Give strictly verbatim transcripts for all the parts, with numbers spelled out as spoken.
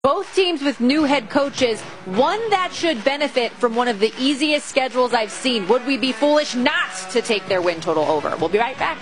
Both teams with new head coaches, one that should benefit from one of the easiest schedules I've seen. Would we be foolish not to take their win total over? We'll be right back.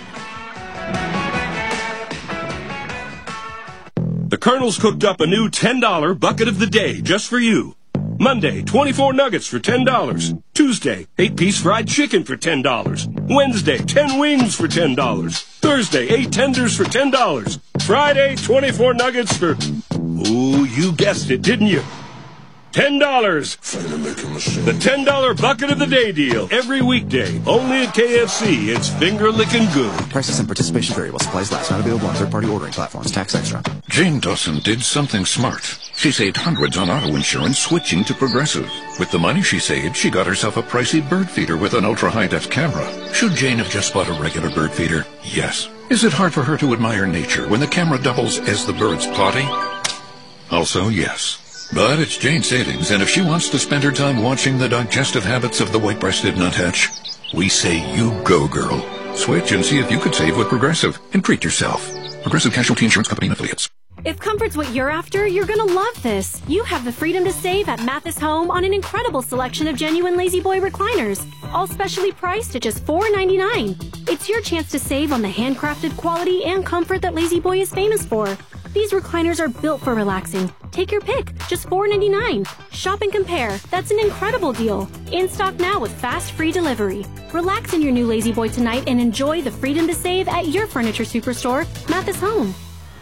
The Colonel's cooked up a new ten dollar bucket of the day just for you. Monday, twenty-four nuggets for ten dollars. Tuesday, eight-piece fried chicken for ten dollars. Wednesday, ten wings for ten dollars. Thursday, eight tenders for ten dollars. Friday, twenty-four nuggets for... Oh, you guessed it, didn't you? ten dollars. The ten dollar bucket of the day deal. Every weekday. Only at K F C. It's finger-licking good. Prices and participation vary while supplies last. Not available on third-party ordering platforms. Tax extra. Jane Dawson did something smart. She saved hundreds on auto insurance switching to Progressive. With the money she saved, she got herself a pricey bird feeder with an ultra-high-def camera. Should Jane have just bought a regular bird feeder? Yes. Is it hard for her to admire nature when the camera doubles as the bird's potty? Also, yes. But it's Jane's savings, and if she wants to spend her time watching the digestive habits of the white-breasted nuthatch, we say you go, girl. Switch and see if you could save with Progressive and treat yourself. Progressive Casualty Insurance Company and Affiliates. If comfort's what you're after, you're gonna love this. You have the freedom to save at Mathis Home on an incredible selection of genuine Lazy Boy recliners, all specially priced at just four ninety-nine. It's your chance to save on the handcrafted quality and comfort that Lazy Boy is famous for. These recliners are built for relaxing. Take your pick, just four ninety-nine. Shop and compare. That's an incredible deal. In stock now with fast free delivery. Relax in your new Lazy Boy tonight and enjoy the freedom to save at your furniture superstore, Mathis Home.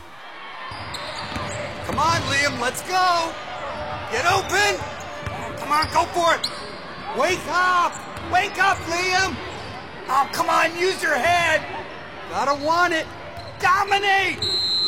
Come on, Liam, let's go. Get open. Come on, go for it. Wake up. Wake up, Liam. Oh, come on, use your head. Gotta want it. Dominate.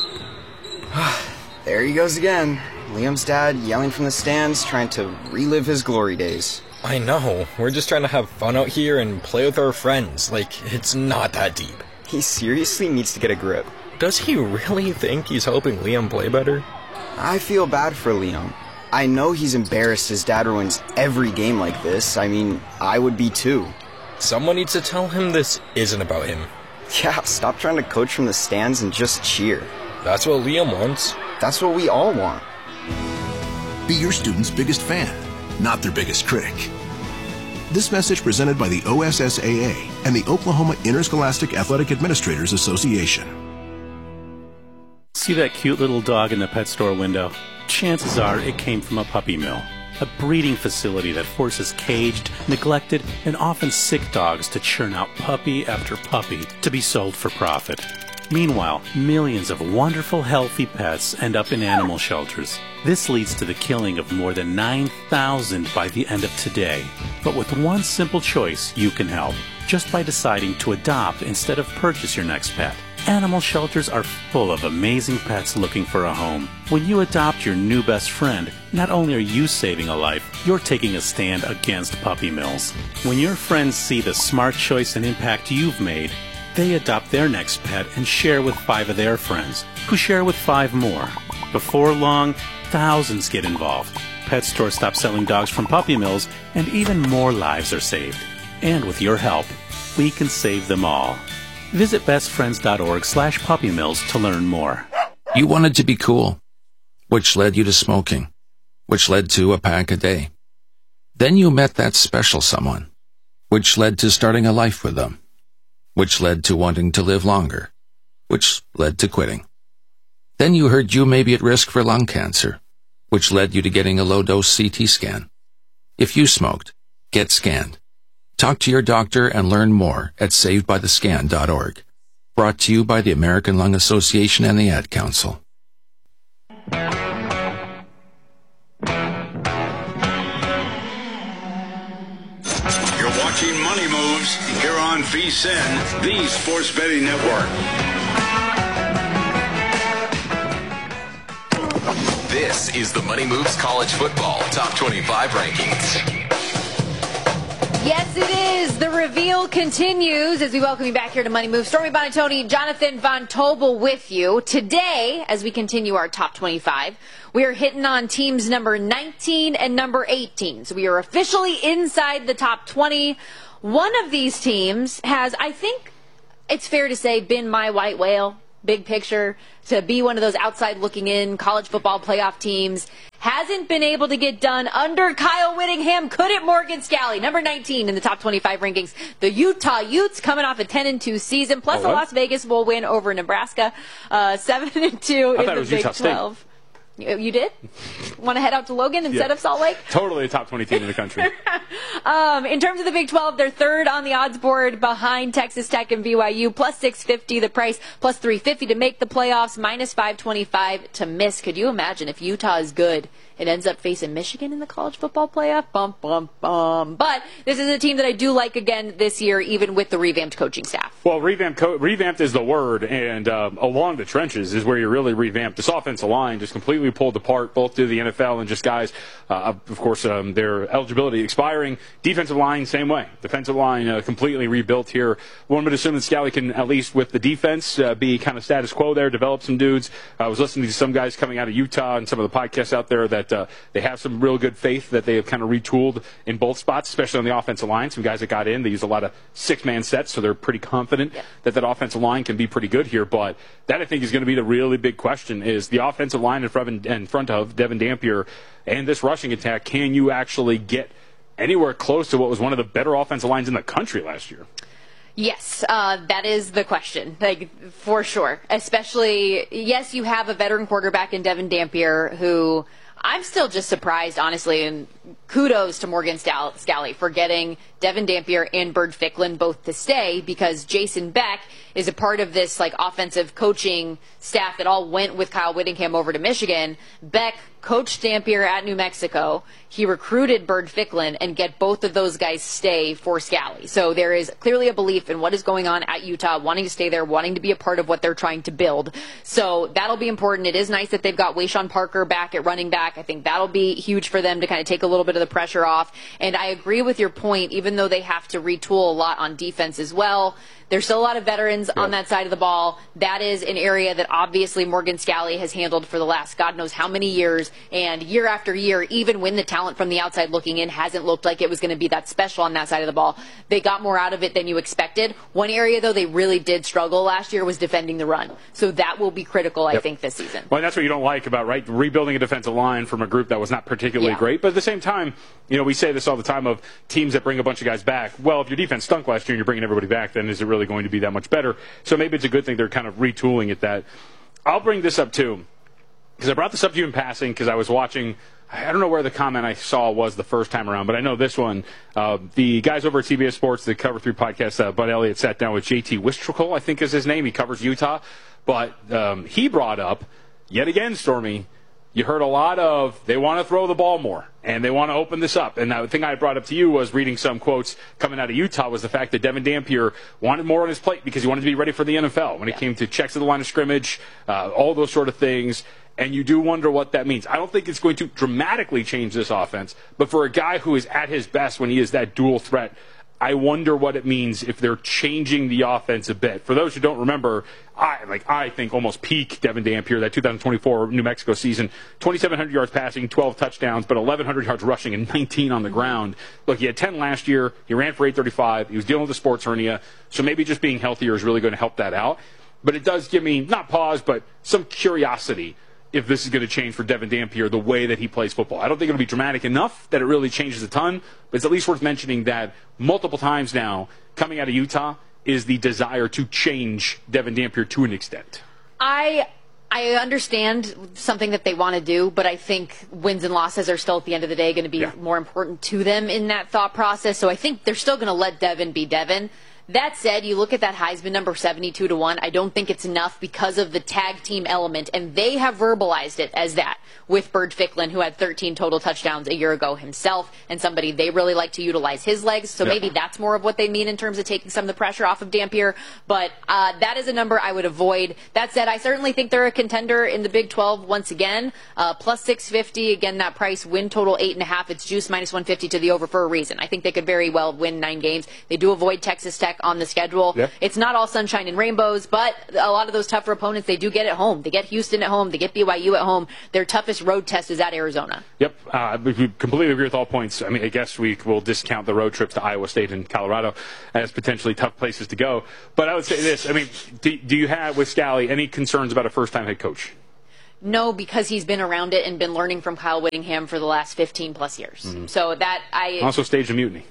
There he goes again. Liam's dad yelling from the stands, trying to relive his glory days. I know. We're just trying to have fun out here and play with our friends. Like, it's not that deep. He seriously needs to get a grip. Does he really think he's helping Liam play better? I feel bad for Liam. I know he's embarrassed his dad ruins every game like this. I mean, I would be too. Someone needs to tell him this isn't about him. Yeah, stop trying to coach from the stands and just cheer. That's what Liam wants. That's what we all want. Be your student's biggest fan, not their biggest critic. This message presented by the O S S A A and the Oklahoma Interscholastic Athletic Administrators Association. See that cute little dog in the pet store window? Chances are it came from a puppy mill, a breeding facility that forces caged, neglected, and often sick dogs to churn out puppy after puppy to be sold for profit. Meanwhile, millions of wonderful, healthy pets end up in animal shelters. This leads to the killing of more than nine thousand by the end of today. But with one simple choice, you can help, just by deciding to adopt instead of purchase your next pet. Animal shelters are full of amazing pets looking for a home. When you adopt your new best friend, not only are you saving a life, you're taking a stand against puppy mills. When your friends see the smart choice and impact you've made, they adopt their next pet and share with five of their friends, who share with five more. Before long, thousands get involved. Pet stores stop selling dogs from puppy mills, and even more lives are saved. And with your help, we can save them all. Visit bestfriends.org slash puppy mills to learn more. You wanted to be cool, which led you to smoking, which led to a pack a day. Then you met that special someone, which led to starting a life with them, which led to wanting to live longer, which led to quitting. Then you heard you may be at risk for lung cancer, which led you to getting a low-dose C T scan. If you smoked, get scanned. Talk to your doctor and learn more at saved by the scan dot org. Brought to you by the American Lung Association and the Ad Council. You're watching Money Moves here on V S I N, the Sports Betting Network. This is the Money Moves College Football Top twenty-five Rankings. Yes, it is. The reveal continues as we welcome you back here to Money Moves. Stormy Bonatoni, Jonathan Von Tobel with you. Today, as we continue our top twenty-five, we are hitting on teams number nineteen and number eighteen. So we are officially inside the top twenty. One of these teams has, I think it's fair to say, been my white whale big picture, to be one of those outside looking in college football playoff teams. Hasn't been able to get done under Kyle Whittingham. Could it Morgan Scalley? Number nineteen in the top twenty-five rankings. The Utah Utes coming off a ten and two season, plus oh, a Las Vegas will win over Nebraska. Uh, seven and two in the Big twelve. You, you did? Want to head out to Logan instead yeah. of Salt Lake? Totally a top twenty team in the country. um, in terms of the Big twelve, they're third on the odds board behind Texas Tech and B Y U. Plus six fifty the price, plus three fifty to make the playoffs, minus five twenty-five to miss. Could you imagine if Utah is good, it ends up facing Michigan in the college football playoff? Bum, bum, bum. But this is a team that I do like again this year, even with the revamped coaching staff. Well, revamped, co- revamped is the word, and um, along the trenches is where you're really revamped. This offensive line just completely pulled apart, both to the N F L and just guys, uh, of course, um, their eligibility expiring. Defensive line, same way. Defensive line uh, completely rebuilt here. One would assume that Scalley can, at least with the defense, uh, be kind of status quo there, develop some dudes. I was listening to some guys coming out of Utah and some of the podcasts out there that uh, they have some real good faith that they have kind of retooled in both spots, especially on the offensive line. Some guys that got in, they use a lot of six-man sets, so they're pretty confident yeah. that that offensive line can be pretty good here. But that, I think, is going to be the really big question, is the offensive line in front of, in front of Devin Dampier and this rushing attack. Can you actually get anywhere close to what was one of the better offensive lines in the country last year? Yes, uh, that is the question, like, for sure. Especially, yes, you have a veteran quarterback in Devin Dampier who I'm still just surprised, honestly, and kudos to Morgan Scalley for getting Devin Dampier and Bird Ficklin both to stay, because Jason Beck is a part of this like offensive coaching staff that all went with Kyle Whittingham over to Michigan. Beck coached Dampier at New Mexico. He recruited Bird Ficklin, and get both of those guys stay for Scalley. So there is clearly a belief in what is going on at Utah, wanting to stay there, wanting to be a part of what they're trying to build. So that'll be important. It is nice that they've got Wayshawn Parker back at running back. I think that'll be huge for them to kind of take a little bit of the pressure off. And I agree with your point, even though they have to retool a lot on defense as well. There's still a lot of veterans yep. on that side of the ball. That is an area that obviously Morgan Scalley has handled for the last God knows how many years. And year after year, even when the talent from the outside looking in hasn't looked like it was going to be that special on that side of the ball, they got more out of it than you expected. One area, though, they really did struggle last year was defending the run. So that will be critical, I yep. think, this season. Well, that's what you don't like about, right, rebuilding a defensive line from a group that was not particularly yeah. great. But at the same time, you know, we say this all the time of teams that bring a bunch of guys back. Well, if your defense stunk last year and you're bringing everybody back, then is it really going to be that much better? So maybe it's a good thing they're kind of retooling at that. I'll bring this up, too, because I brought this up to you in passing because I was watching. I don't know where the comment I saw was the first time around, but I know this one. Uh, the guys over at C B S Sports, the Cover three podcast, uh, Bud Elliott sat down with J T Wistrickel, I think is his name. He covers Utah. But um, he brought up, yet again, Stormy, you heard a lot of they want to throw the ball more and they want to open this up. And the thing I brought up to you was reading some quotes coming out of Utah was the fact that Devin Dampier wanted more on his plate because he wanted to be ready for the N F L when it came to checks at the line of scrimmage, uh, all those sort of things. And you do wonder what that means. I don't think it's going to dramatically change this offense, but for a guy who is at his best when he is that dual threat, I wonder what it means if they're changing the offense a bit. For those who don't remember, I like I think almost peak Devin Dampier, that two thousand twenty-four New Mexico season, twenty-seven hundred yards passing, twelve touchdowns, but eleven hundred yards rushing and nineteen on the ground. Look, he had ten last year. He ran for eight thirty-five. He was dealing with a sports hernia, so maybe just being healthier is really going to help that out. But it does give me, not pause, but some curiosity if this is going to change for Devin Dampier the way that he plays football. I don't think it'll be dramatic enough that it really changes a ton, but it's at least worth mentioning that multiple times now, coming out of Utah, is the desire to change Devin Dampier to an extent. I I understand something that they want to do, but I think wins and losses are still at the end of the day going to be yeah. more important to them in that thought process. So I think they're still going to let Devin be Devin. That said, you look at that Heisman number seventy-two to one, I don't think it's enough because of the tag team element, and they have verbalized it as that with Bird Ficklin, who had thirteen total touchdowns a year ago himself, and somebody they really like to utilize his legs, so yeah. maybe that's more of what they mean in terms of taking some of the pressure off of Dampier, but uh, that is a number I would avoid. That said, I certainly think they're a contender in the Big twelve once again, uh, plus six fifty, again, that price, win total eight and a half, it's juice minus one fifty to the over for a reason. I think they could very well win nine games. They do avoid Texas Tech on the schedule. Yep. It's not all sunshine and rainbows, but a lot of those tougher opponents they do get at home. They get Houston at home. They get B Y U at home. Their toughest road test is at Arizona. Yep, uh, we completely agree with all points. I mean, I guess we will discount the road trips to Iowa State and Colorado as potentially tough places to go. But I would say this, I mean, do, do you have, with Scally, any concerns about a first-time head coach? No, because he's been around it and been learning from Kyle Whittingham for the last fifteen plus years. Mm-hmm. So that I also staged a mutiny.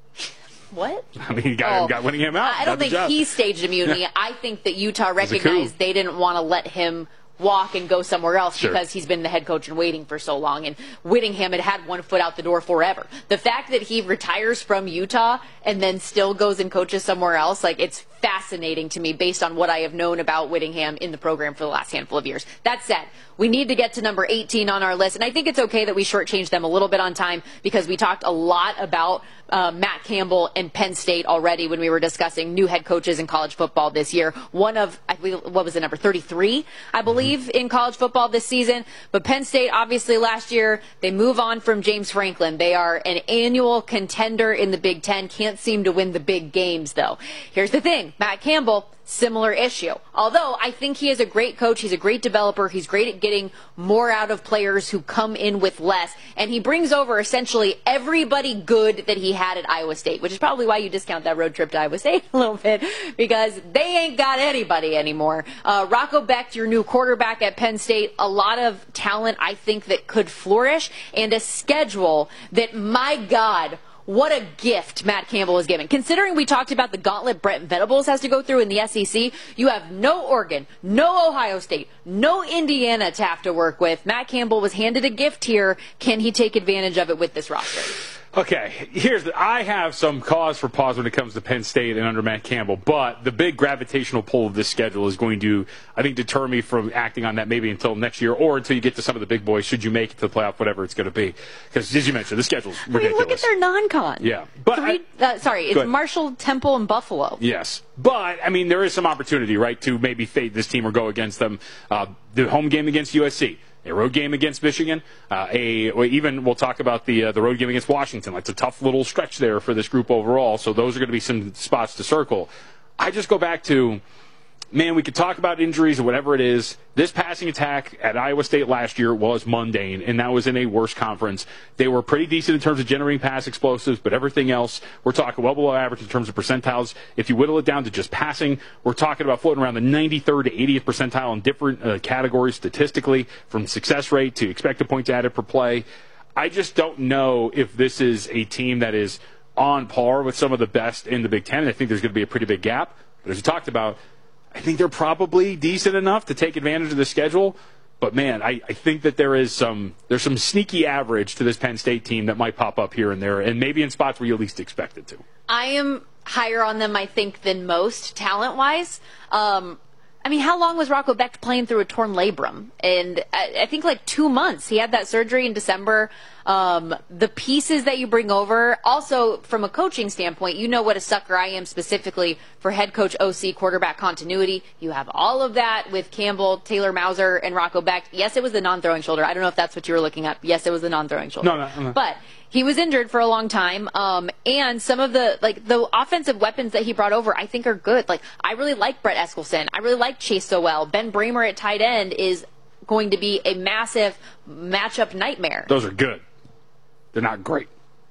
What? I mean, he got, oh, got Whittingham out. I don't think he staged a mutiny. I think that Utah recognized they didn't want to let him walk and go somewhere else sure. because he's been the head coach in waiting for so long, and Whittingham had had one foot out the door forever. The fact that he retires from Utah and then still goes and coaches somewhere else, like, it's fascinating to me based on what I have known about Whittingham in the program for the last handful of years. That said, we need to get to number eighteen on our list, and I think it's okay that we shortchange them a little bit on time because we talked a lot about uh, Matt Campbell and Penn State already when we were discussing new head coaches in college football this year. One of, I believe, what was it, number thirty-three, I believe, in college football this season. But Penn State, obviously, last year, they move on from James Franklin. They are an annual contender in the Big Ten. Can't seem to win the big games, though. Here's the thing. Matt Campbell, similar issue. Although I think he is a great coach, he's a great developer, he's great at getting more out of players who come in with less, and he brings over essentially everybody good that he had at Iowa State, which is probably why you discount that road trip to Iowa State a little bit, because they ain't got anybody anymore. Uh, Rocco Becht, your new quarterback at Penn State, a lot of talent I think that could flourish, and a schedule that, my God, what a gift Matt Campbell is given. Considering we talked about the gauntlet Brent Venables has to go through in the S E C, you have no Oregon, no Ohio State, no Indiana to have to work with. Matt Campbell was handed a gift here. Can he take advantage of it with this roster? Okay, here's the, I have some cause for pause when it comes to Penn State and under Matt Campbell, but the big gravitational pull of this schedule is going to, I think, deter me from acting on that maybe until next year or until you get to some of the big boys, should you make it to the playoff, whatever it's going to be. Because, as you mentioned, the schedule's ridiculous. I mean, look at their non-con. Yeah. But Three, I, uh, sorry, it's Marshall, Temple, and Buffalo. Yes. But, I mean, there is some opportunity, right, to maybe fade this team or go against them. Uh, the home game against U S C. A road game against Michigan, uh, a or even we'll talk about the uh, the road game against Washington. It's a tough little stretch there for this group overall. So those are going to be some spots to circle. I just go back to, man, we could talk about injuries or whatever it is. This passing attack at Iowa State last year was mundane, and that was in a worse conference. They were pretty decent in terms of generating pass explosives, but everything else, we're talking well below average in terms of percentiles. If you whittle it down to just passing, we're talking about floating around the ninety-third to eightieth percentile in different uh, categories statistically, from success rate to expected points added per play. I just don't know if this is a team that is on par with some of the best in the Big Ten, and I think there's going to be a pretty big gap. But as we talked about, I think they're probably decent enough to take advantage of the schedule. But, man, I, I think that there is some there's some sneaky average to this Penn State team that might pop up here and there, and maybe in spots where you least expect it to. I am higher on them, I think, than most, talent-wise. Um, I mean, how long was Rocco Becht playing through a torn labrum? And I, I think like two months. He had that surgery in December. Um, the pieces that you bring over, also from a coaching standpoint, you know what a sucker I am specifically for head coach O C quarterback continuity. You have all of that with Campbell, Taylor Mauser, and Rocco Becht. Yes, it was the non-throwing shoulder. I don't know if that's what you were looking up. Yes, it was the non-throwing shoulder. No, no, no. But he was injured for a long time, um, and some of the like the offensive weapons that he brought over, I think, are good. Like, I really like Brett Eskelson. I really like Chase Sowell. Ben Bramer at tight end is going to be a massive matchup nightmare. Those are good. They're not great.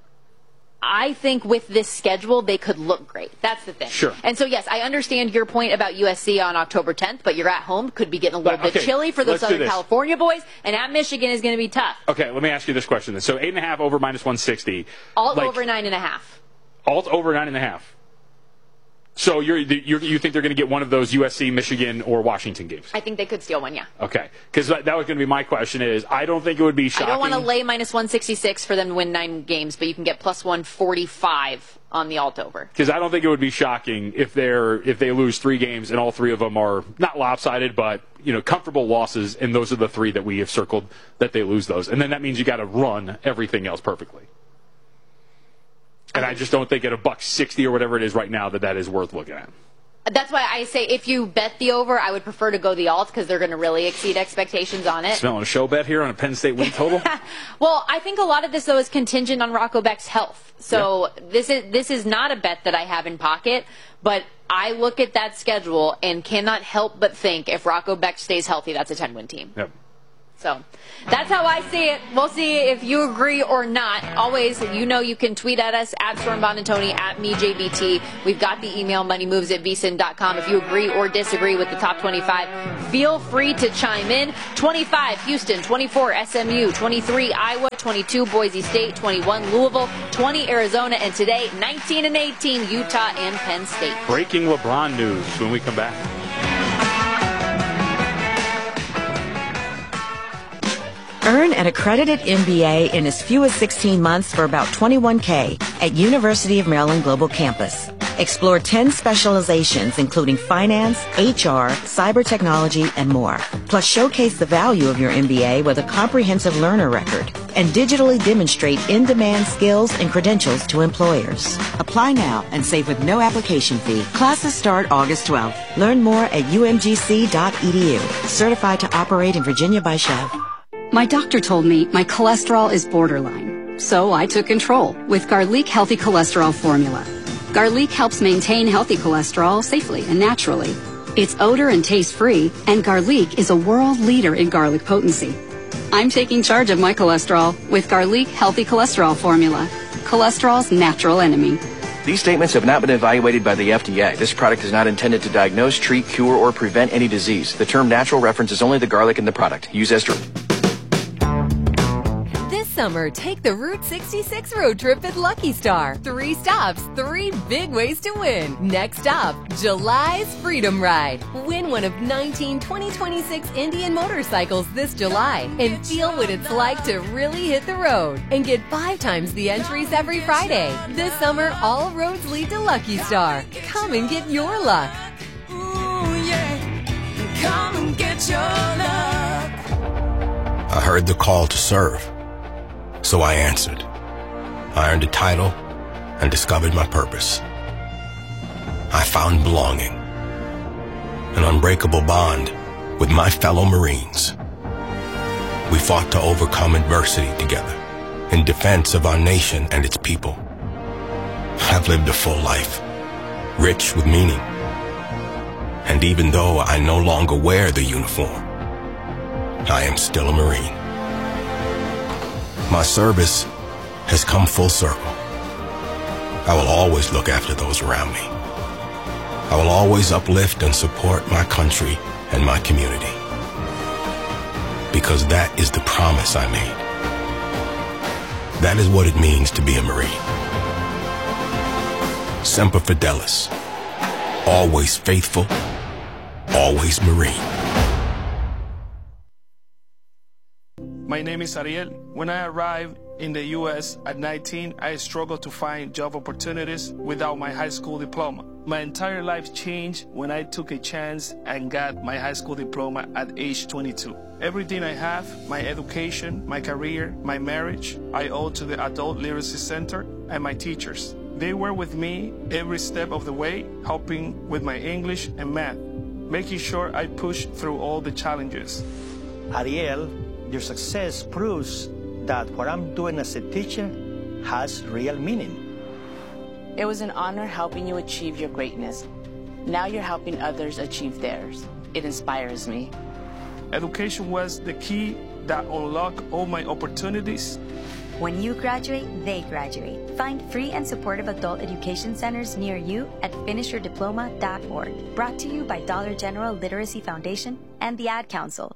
I think with this schedule, they could look great. That's the thing. Sure. And so, yes, I understand your point about U S C on October tenth, but you're at home. Could be getting a little But, bit okay, chilly for those let's do Southern this. California boys, and at Michigan is going to be tough. Okay, let me ask you this question then. So eight and a half over minus one sixty. Alt like, over nine and a half. Alt over nine and a half. So you're, you're, you think they're going to get one of those U S C, Michigan, or Washington games? I think they could steal one, yeah. Okay, because that was going to be my question is, I don't think it would be shocking. I don't want to lay minus one sixty-six for them to win nine games, but you can get plus one forty-five on the alt over. Because I don't think it would be shocking if they're if they lose three games and all three of them are not lopsided, but you know comfortable losses, and those are the three that we have circled that they lose those, and then that means you got to run everything else perfectly. And I just don't think at a buck sixty or whatever it is right now that that is worth looking at. That's why I say if you bet the over, I would prefer to go the alt because they're going to really exceed expectations on it. Smelling a show bet here on a Penn State win total? Well, I think a lot of this, though, is contingent on Rocco Becht's health. So yeah. this is this is not a bet that I have in pocket, but I look at that schedule and cannot help but think if Rocco Becht stays healthy, that's a ten-win team. Yep. So that's how I see it. We'll see if you agree or not. Always, you know you can tweet at us, at Storm Bonantoni, at me, J B T. We've got the email, moneymoves at v s i n dot com. If you agree or disagree with the top twenty-five, feel free to chime in. twenty-five, Houston. twenty-four, S M U. twenty-three, Iowa. twenty-two, Boise State. twenty-one, Louisville. twenty, Arizona. And today, nineteen and eighteen, Utah and Penn State. Breaking LeBron news when we come back. Earn an accredited M B A in as few as sixteen months for about twenty-one K at University of Maryland Global Campus. Explore ten specializations including finance, H R, cyber technology, and more. Plus showcase the value of your M B A with a comprehensive learner record and digitally demonstrate in-demand skills and credentials to employers. Apply now and save with no application fee. Classes start August twelfth. Learn more at u m g c dot e d u. Certified to operate in Virginia by Chev. My doctor told me my cholesterol is borderline, so I took control with Garlic Healthy Cholesterol Formula. Garlic helps maintain healthy cholesterol safely and naturally. It's odor and taste-free, and Garlic is a world leader in garlic potency. I'm taking charge of my cholesterol with Garlic Healthy Cholesterol Formula, cholesterol's natural enemy. These statements have not been evaluated by the F D A. This product is not intended to diagnose, treat, cure, or prevent any disease. The term natural references only the garlic in the product. Use as directed. Summer, take the Route sixty-six road trip at Lucky Star. Three stops, three big ways to win. Next up, July's Freedom Ride. Win one of nineteen twenty twenty-six Indian motorcycles this July and feel what it's like to really hit the road. And get five times the entries every Friday. This summer, all roads lead to Lucky Star. Come and get your luck. Ooh, yeah. Come and get your luck. I heard the call to serve. So I answered. I earned a title and discovered my purpose. I found belonging, an unbreakable bond with my fellow Marines. We fought to overcome adversity together in defense of our nation and its people. I've lived a full life, rich with meaning. And even though I no longer wear the uniform, I am still a Marine. My service has come full circle. I will always look after those around me. I will always uplift and support my country and my community. Because that is the promise I made. That is what it means to be a Marine. Semper Fidelis. Always faithful. Always Marine. My name is Ariel. When I arrived in the U S at nineteen, I struggled to find job opportunities without my high school diploma. My entire life changed when I took a chance and got my high school diploma at age twenty-two. Everything I have, my education, my career, my marriage, I owe to the Adult Literacy Center and my teachers. They were with me every step of the way, helping with my English and math, making sure I pushed through all the challenges. Ariel, your success proves that what I'm doing as a teacher has real meaning. It was an honor helping you achieve your greatness. Now you're helping others achieve theirs. It inspires me. Education was the key that unlocked all my opportunities. When you graduate, they graduate. Find free and supportive adult education centers near you at finish your diploma dot org. Brought to you by Dollar General Literacy Foundation and the Ad Council.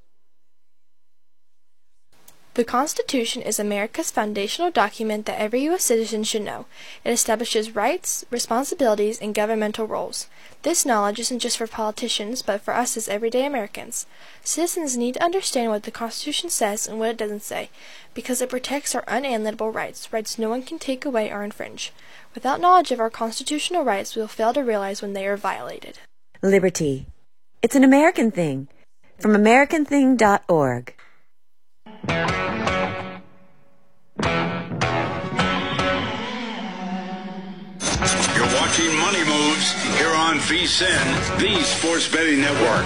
The Constitution is America's foundational document that every U S citizen should know. It establishes rights, responsibilities, and governmental roles. This knowledge isn't just for politicians, but for us as everyday Americans. Citizens need to understand what the Constitution says and what it doesn't say, because it protects our unalienable rights, rights no one can take away or infringe. Without knowledge of our constitutional rights, we will fail to realize when they are violated. Liberty. It's an American thing. From American thing dot org. watching Money Moves here on VSiN, the Sports Betting Network.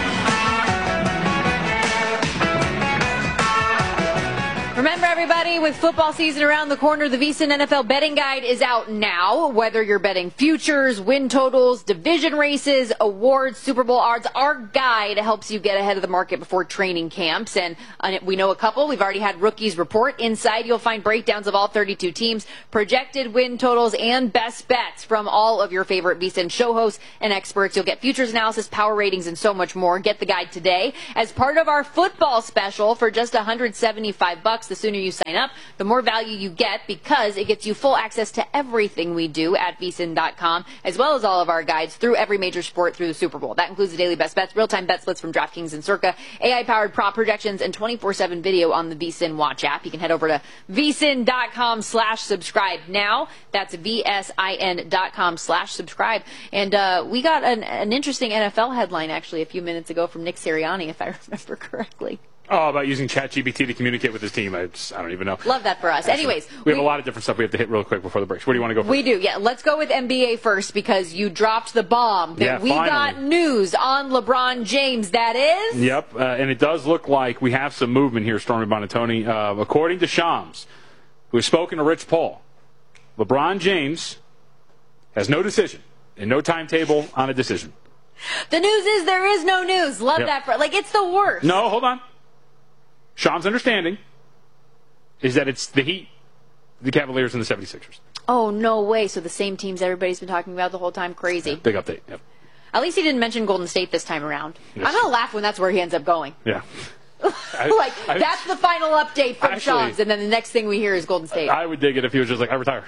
Remember, everybody, with football season around the corner, the VSiN N F L Betting Guide is out now. Whether you're betting futures, win totals, division races, awards, Super Bowl odds, our guide helps you get ahead of the market before training camps. And uh, we know a couple. We've already had rookies report. Inside, you'll find breakdowns of all thirty-two teams, projected win totals, and best bets from all of your favorite VSiN show hosts and experts. You'll get futures analysis, power ratings, and so much more. Get the guide today as part of our football special for just one hundred seventy-five bucks. The sooner you sign up, the more value you get, because it gets you full access to everything we do at V S I N dot com, as well as all of our guides through every major sport through the Super Bowl. That includes the daily best bets, real-time bet splits from DraftKings and Circa, A I-powered prop projections, and twenty-four seven video on the VSiN Watch app. You can head over to V S I N dot com slash subscribe now. That's V S I N dot com slash subscribe. And uh, we got an, an interesting N F L headline, actually, a few minutes ago from Nick Sirianni, if I remember correctly. Oh, about using ChatGPT to communicate with his team. I, just, I don't even know. Love that for us. Actually, Anyways. We have we, a lot of different stuff we have to hit real quick before the breaks. Where do you want to go first? We do, yeah. Let's go with N B A first, because you dropped the bomb that yeah, we finally. got news on LeBron James. That is? Yep, uh, and it does look like we have some movement here, Stormy Bonatoni. Uh, according to Shams, who has spoken to Rich Paul, LeBron James has no decision and no timetable on a decision. The news is there is no news. Love yep. that. For, like, it's the worst. No, hold on. Shams' understanding is that it's the Heat, the Cavaliers, and the seventy-sixers. Oh, no way. So the same teams everybody's been talking about the whole time. Crazy. Yeah, big update. Yep. At least he didn't mention Golden State this time around. Yes. I'm going to laugh when that's where he ends up going. Yeah. like, I, I, that's the final update from actually, Shams, and then the next thing we hear is Golden State. I would dig it if he was just like, I retire.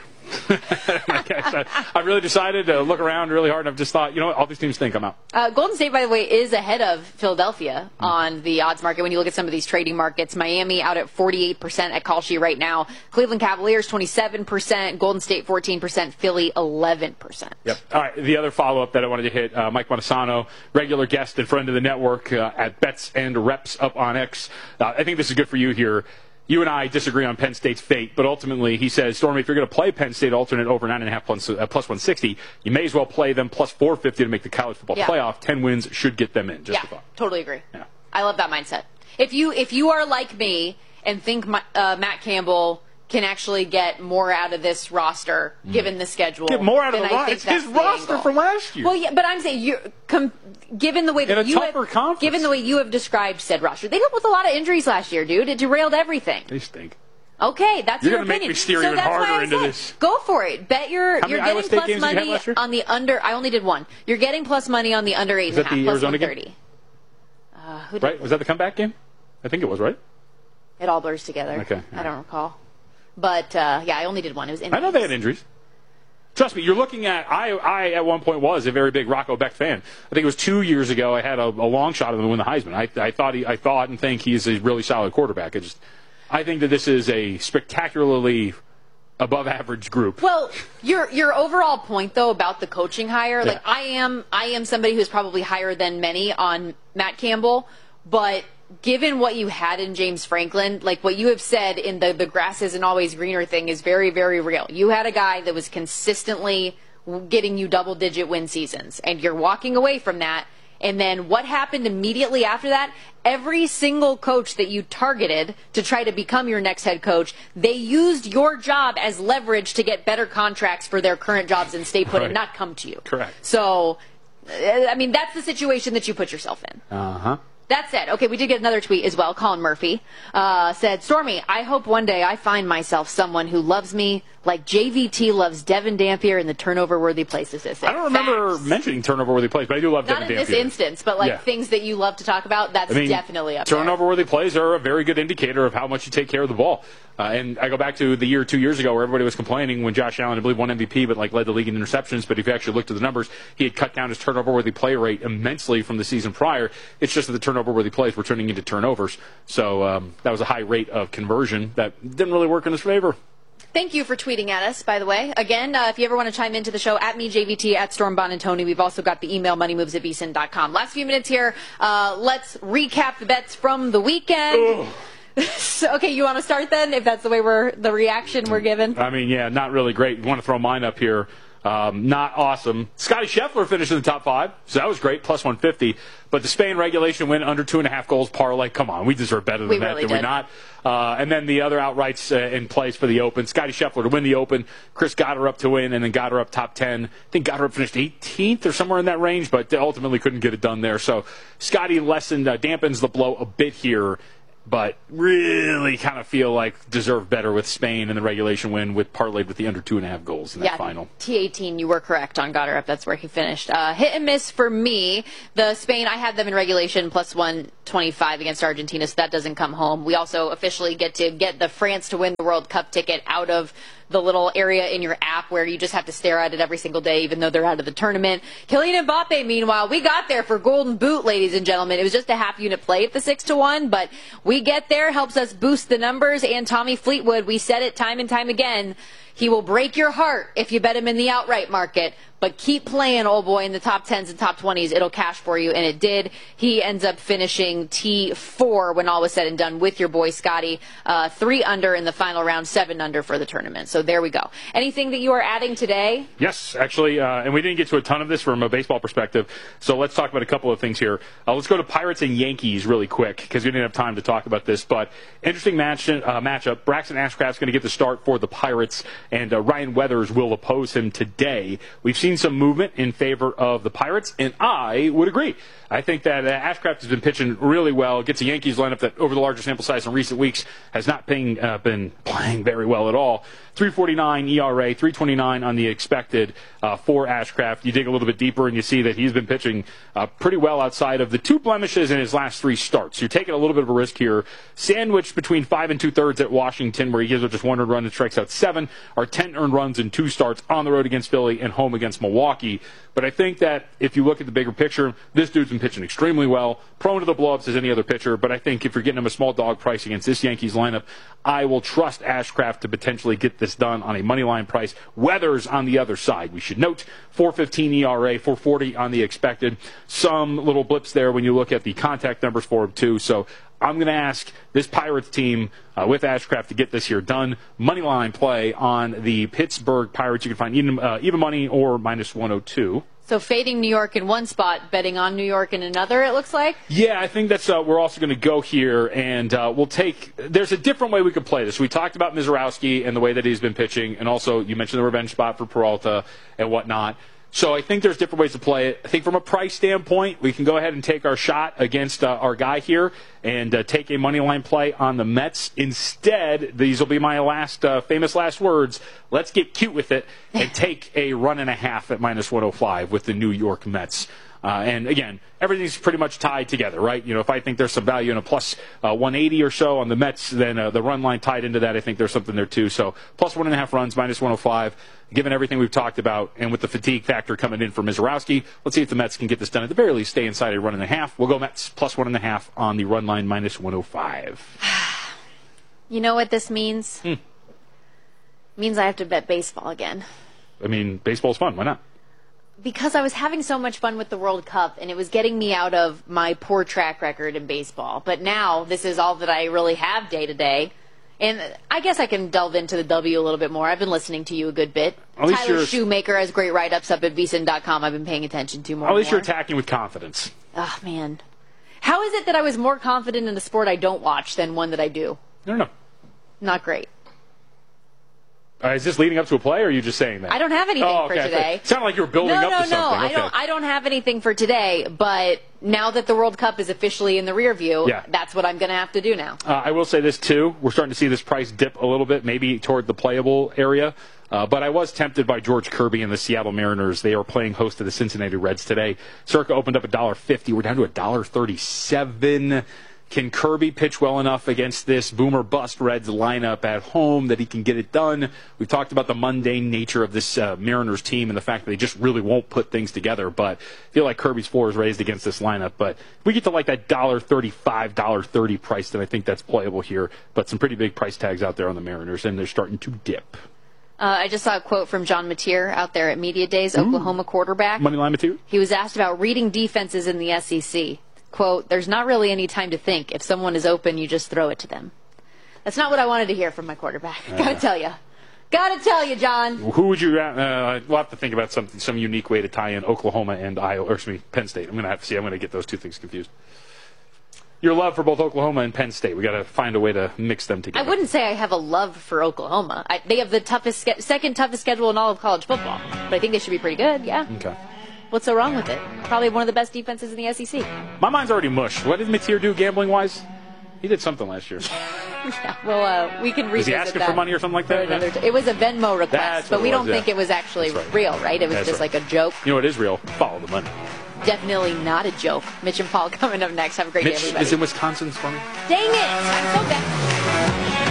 I, I really decided to look around really hard, and I've just thought, you know what, all these teams think I'm out. Uh, Golden State, by the way, is ahead of Philadelphia mm. on the odds market when you look at some of these trading markets. Miami out at forty-eight percent at Kalshi right now. Cleveland Cavaliers, twenty-seven percent. Golden State, fourteen percent. Philly, eleven percent. Yep. All right, the other follow-up that I wanted to hit, uh, Mike Montesano, regular guest and friend of the network uh, at Bets and Reps up on X. Uh, I think this is good for you here. You and I disagree on Penn State's fate, but ultimately he says, Stormy, if you're going to play Penn State alternate over nine and a half plus, uh, plus one sixty, you may as well play them plus four fifty to make the college football yeah. playoff. Ten wins should get them in. Just yeah, a thought. Totally agree. Yeah. I love that mindset. If you if you are like me and think my, uh, Matt Campbell can actually get more out of this roster mm. given the schedule, get more out of the roster. It's his roster angle. From last year. Well, yeah, but I'm saying you, com- given the way that In a you tougher have, conference. given the way you have described said roster, they dealt with a lot of injuries last year, dude. It derailed everything. They stink. Okay, that's you're your gonna opinion. Make me steer so even that's harder why I into said, this. Go for it. Bet your How you're many getting plus money on the under. I only did one. You're getting plus money on the under eight Was and a that half. the Plus Arizona one thirty. game? Uh, who did right? Was that the comeback game? I think it was, right? It all blurs together. Okay. I don't recall. But uh, yeah, I only did one. It was injuries. I know they had injuries. Trust me, you're looking at. I, I at one point was a very big Rocco Beck fan. I think it was two years ago. I had a, a long shot of him to win the Heisman. I, I thought he, I thought and think he's a really solid quarterback. I just, I think that this is a spectacularly above average group. Well, your your overall point though about the coaching hire, yeah. like I am, I am somebody who's probably higher than many on Matt Campbell, but given what you had in James Franklin, like what you have said in the, the grass isn't always greener thing is very, very real. You had a guy that was consistently getting you double-digit win seasons, and you're walking away from that. And then what happened immediately after that? Every single coach that you targeted to try to become your next head coach, they used your job as leverage to get better contracts for their current jobs and stay put right. and not come to you. Correct. So, I mean, that's the situation that you put yourself in. Uh-huh. That said, okay, we did get another tweet as well. Colin Murphy uh, said, Stormy, I hope one day I find myself someone who loves me like J V T loves Devin Dampier in the turnover-worthy play statistic. I don't remember Facts. mentioning turnover-worthy plays, but I do love Not Devin in Dampier. this instance, but like yeah. things that you love to talk about, that's I mean, definitely up there. Turnover-worthy plays are a very good indicator of how much you take care of the ball. Uh, and I go back to the year two years ago where everybody was complaining when Josh Allen, I believe, won M V P, but like led the league in interceptions. But if you actually looked at the numbers, he had cut down his turnover-worthy play rate immensely from the season prior. It's just that the turnover-worthy plays were turning into turnovers. So um, that was a high rate of conversion that didn't really work in his favor. Thank you for tweeting at us, by the way. Again, uh, if you ever want to chime into the show, at me, J V T, at Storm Bonantoni. We've also got the email, moneymoves at V S I N dot com. Last few minutes here, uh, let's recap the bets from the weekend. So, okay, you want to start then, if that's the way we're, the reaction we're given? I mean, yeah, not really great. You want to throw mine up here. Um, not awesome. Scotty Scheffler finished in the top five, so that was great, plus one fifty. But the Spain regulation win under two and a half goals parlay. Come on, we deserve better than we that, really did did. we not? Uh, and then the other outrights uh, in place for the Open. Scotty Scheffler to win the Open. Chris Gotterup to win, and then Gotterup top ten. I think Gotterup finished eighteenth or somewhere in that range, but ultimately couldn't get it done there. So Scotty lessened, uh, dampens the blow a bit here, but really kind of feel like deserved better with Spain and the regulation win with parlayed with the under two and a half goals in that yeah, final. T eighteen, you were correct on Gotterup. That's where he finished. Uh, hit and miss for me. The Spain, I had them in regulation plus one twenty-five against Argentina, so that doesn't come home. We also officially get to get the France to win the World Cup ticket out of the little area in your app where you just have to stare at it every single day, even though they're out of the tournament. Kylian Mbappe, meanwhile, we got there for Golden Boot, ladies and gentlemen. It was just a half unit play at the six to one, but we get there, helps us boost the numbers. And Tommy Fleetwood, we said it time and time again, he will break your heart if you bet him in the outright market. But keep playing, old boy, in the top tens and top twenties. It'll cash for you, and it did. He ends up finishing T four when all was said and done with your boy Scotty. Uh, three under in the final round, seven under for the tournament. So there we go. Anything that you are adding today? Yes, actually, uh, and we didn't get to a ton of this from a baseball perspective, so let's talk about a couple of things here. Uh, let's go to Pirates and Yankees really quick, because we didn't have time to talk about this, but interesting match uh, matchup. Braxton Ashcraft's going to get the start for the Pirates, and uh, Ryan Weathers will oppose him today. We've seen some movement in favor of the Pirates, and I would agree. I think that uh, Ashcraft has been pitching really well, gets a Yankees lineup that over the larger sample size in recent weeks has not been, uh, been playing very well at all. three forty-nine E R A, three twenty-nine on the expected uh, for Ashcraft. You dig a little bit deeper and you see that he's been pitching uh, pretty well outside of the two blemishes in his last three starts. You're taking a little bit of a risk here. Sandwiched between five and two-thirds at Washington, where he gives up just one earned run and strikes out seven, or ten earned runs in two starts on the road against Philly and home against Milwaukee. But I think that if you look at the bigger picture, this dude's been pitching extremely well, prone to the blow-ups as any other pitcher, but I think if you're getting him a small dog price against this Yankees lineup, I will trust Ashcraft to potentially get this done on a money line price. Weathers on the other side. We should note four fifteen E R A, four forty on the expected. Some little blips there when you look at the contact numbers for him too. So I'm going to ask this Pirates team uh, with Ashcraft to get this here done. Money line play on the Pittsburgh Pirates. You can find even, uh, even money or minus one oh two. So fading New York in one spot, betting on New York in another, it looks like? Yeah, I think that's uh, we're also going to go here, and uh, we'll take – there's a different way we could play this. We talked about Mizorowski and the way that he's been pitching, and also you mentioned the revenge spot for Peralta and whatnot. So I think there's different ways to play it. I think from a price standpoint, we can go ahead and take our shot against uh, our guy here and uh, take a money line play on the Mets. Instead, these will be my last uh, famous last words. Let's get cute with it and take a run and a half at minus one oh five with the New York Mets. Uh, and again, everything's pretty much tied together, right? You know, if I think there's some value in a plus uh, one eighty or so on the Mets, then uh, the run line tied into that, I think there's something there too. So plus one and a half runs, minus one oh five. Given everything we've talked about, and with the fatigue factor coming in for Mizorowski, let's see if the Mets can get this done. At the very least, stay inside a run and a half. We'll go Mets plus one and a half on the run line, minus one oh five. You know what this means? Hmm. Means I have to bet baseball again. I mean, baseball's fun. Why not? Because I was having so much fun with the World Cup, and it was getting me out of my poor track record in baseball. But now, this is all that I really have day to day. And I guess I can delve into the W a little bit more. I've been listening to you a good bit. At least Tyler you're- Shoemaker has great write-ups up at V S I N dot com. I've been paying attention to more At and least more. you're attacking with confidence. Oh, man. How is it that I was more confident in a sport I don't watch than one that I do? I don't know. Not great. Uh, is this leading up to a play, or are you just saying that? I don't have anything oh, for okay. today. It sounded like you were building no, up no, to something. No, Okay. I don't. I don't have anything for today. But now that the World Cup is officially in the rear view, Yeah. that's what I'm going to have to do now. Uh, I will say this, too. We're starting to see this price dip a little bit, maybe toward the playable area. Uh, but I was tempted by George Kirby and the Seattle Mariners. They are playing host to the Cincinnati Reds today. Circa opened up one dollar fifty. We're down to one dollar thirty-seven. Can Kirby pitch well enough against this boomer bust Reds lineup at home that he can get it done? We've talked about the mundane nature of this uh, Mariners team and the fact that they just really won't put things together. But I feel like Kirby's floor is raised against this lineup. But if we get to like that one dollar thirty-five, one dollar thirty price, then I think that's playable here. But some pretty big price tags out there on the Mariners, and they're starting to dip. Uh, I just saw a quote from John Mateer out there at Media Days, Ooh. Oklahoma quarterback. Moneyline material? He was asked about reading defenses in the S E C. Quote, there's not really any time to think. If someone is open, you just throw it to them. That's not what I wanted to hear from my quarterback. Uh, Gotta tell you. Gotta tell you, John. Who would you? Uh, we'll have to think about something, some unique way to tie in Oklahoma and Iowa, or excuse me, Penn State. I'm gonna have to see. I'm gonna get those two things confused. Your love for both Oklahoma and Penn State. We got to find a way to mix them together. I wouldn't say I have a love for Oklahoma. I, they have the toughest, second toughest schedule in all of college football. But I think they should be pretty good, yeah. Okay. What's so wrong with it? Probably one of the best defenses in the S E C. My mind's already mush. What did Mateer do gambling-wise? He did something last year. Yeah, well, uh, we can revisit that. Was he asking for money or something like that? Yeah. T- it was a Venmo request, That's but we was, don't yeah. think it was actually right. real, right? It was That's just right. like a joke. You know what is real? Follow the money. Definitely not a joke. Mitch and Paul coming up next. Have a great Mitch day, everybody. is in Wisconsin for me. Dang it! I'm so bad.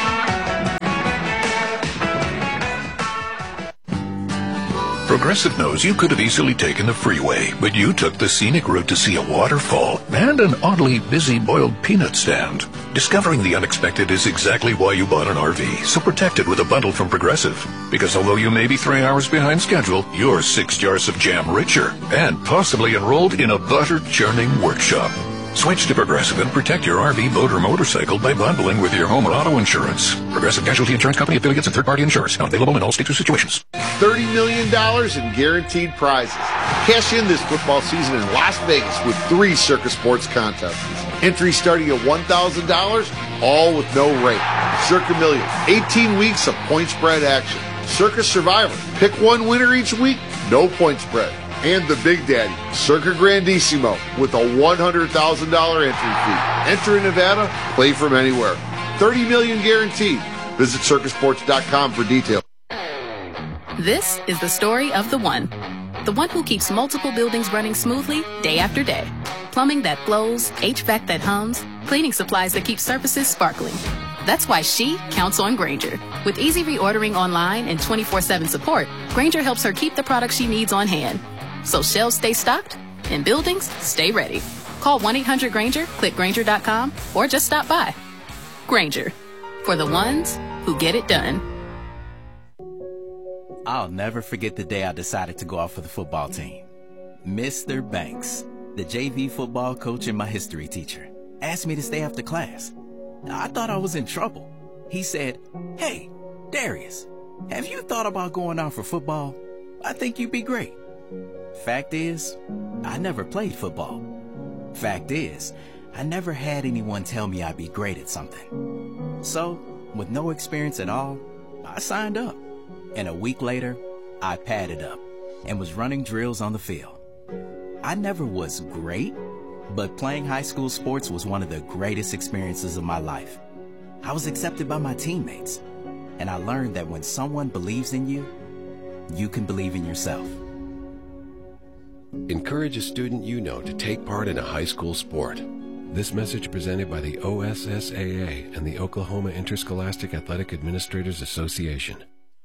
Progressive knows you could have easily taken the freeway, but you took the scenic route to see a waterfall and an oddly busy boiled peanut stand. Discovering the unexpected is exactly why you bought an R V, so protect it with a bundle from Progressive. Because although you may be three hours behind schedule, you're six jars of jam richer and possibly enrolled in a butter churning workshop. Switch to Progressive and protect your R V, boat, or motorcycle by bundling with your home or auto insurance. Progressive Casualty Insurance Company, affiliates, and third-party insurers. Not available in all states or situations. thirty million dollars in guaranteed prizes. Cash in this football season in Las Vegas with three Circus Sports contests. Entry starting at one thousand dollars, all with no rate. Circa Million, eighteen weeks of point spread action. Circus Survivor, pick one winner each week, no point spread. And the Big Daddy, Circa Grandissimo, with a one hundred thousand dollars entry fee. Enter in Nevada, play from anywhere. thirty million dollars guaranteed. Visit circus sports dot com for details. This is the story of the one. The one who keeps multiple buildings running smoothly day after day. Plumbing that flows, H V A C that hums, cleaning supplies that keep surfaces sparkling. That's why she counts on Grainger. With easy reordering online and twenty-four seven support, Grainger helps her keep the products she needs on hand. So shelves stay stocked and buildings stay ready. Call one eight hundred Grainger, click Grainger dot com, or just stop by. Grainger, for the ones who get it done. I'll never forget the day I decided to go out for the football team. Mister Banks, the J V football coach and my history teacher, asked me to stay after class. I thought I was in trouble. He said, "Hey, Darius, have you thought about going out for football? I think you'd be great." Fact is, I never played football. Fact is, I never had anyone tell me I'd be great at something. So, with no experience at all, I signed up. And a week later, I padded up and was running drills on the field. I never was great, but playing high school sports was one of the greatest experiences of my life. I was accepted by my teammates, and I learned that when someone believes in you, you can believe in yourself. Encourage a student you know to take part in a high school sport. This message presented by the O S S A A and the Oklahoma Interscholastic Athletic Administrators Association.